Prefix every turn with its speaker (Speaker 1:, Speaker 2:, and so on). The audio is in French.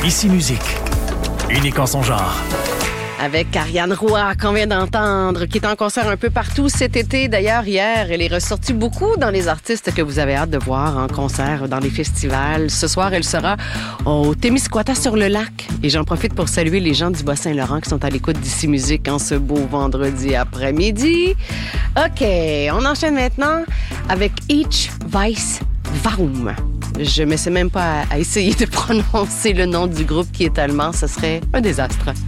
Speaker 1: Ici Musique, unique en son genre.
Speaker 2: Avec Ariane Roy, qu'on vient d'entendre, qui est en concert un peu partout cet été. D'ailleurs, hier, elle est ressortie beaucoup dans les artistes que vous avez hâte de voir en concert dans les festivals. Ce soir, elle sera au Témiscouata-sur-le-Lac. Et j'en profite pour saluer les gens du Bas-Saint-Laurent qui sont à l'écoute d'Ici Musique en ce beau vendredi après-midi. OK, on enchaîne maintenant avec Each Vice Vaum. Je ne me sais même pas à essayer de prononcer le nom du groupe qui est allemand. Ce serait un désastre.